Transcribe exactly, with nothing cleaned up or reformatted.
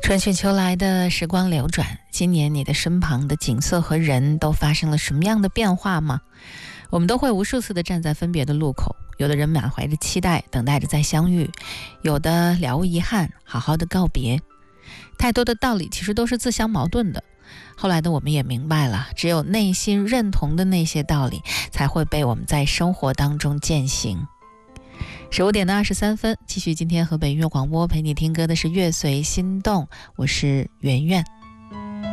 春去秋来的时光流转，今年你的身旁的景色和人都发生了什么样的变化吗？我们都会无数次的站在分别的路口，有的人满怀着期待，等待着再相遇，有的了无遗憾，好好的告别。太多的道理其实都是自相矛盾的。后来的我们也明白了，只有内心认同的那些道理，才会被我们在生活当中践行。十五点的二十三分，继续今天河北音乐广播陪你听歌的是乐随心动，我是圆圆。